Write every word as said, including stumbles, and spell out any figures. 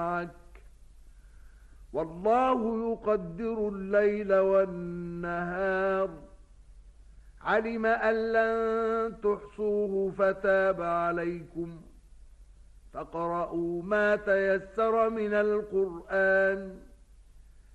معك والله يقدر الليل والنهار علم أن لن تحصوه فتاب عليكم فاقرؤوا ما تيسر من القرآن